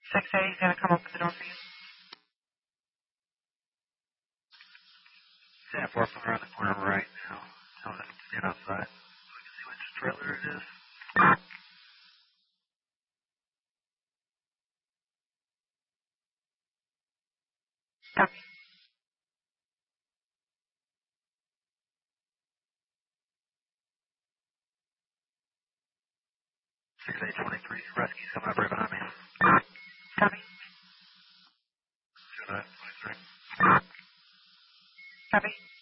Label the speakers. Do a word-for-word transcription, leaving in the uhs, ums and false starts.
Speaker 1: six A is going to come up at the door for you.
Speaker 2: Yeah, four from around the corner right now. Tell them to get outside so we can see which trailer it is.
Speaker 1: Copy.
Speaker 2: six A twenty-three, rescue's coming up right behind me.
Speaker 1: Copy.
Speaker 2: Should I? twenty-three.
Speaker 1: Copy.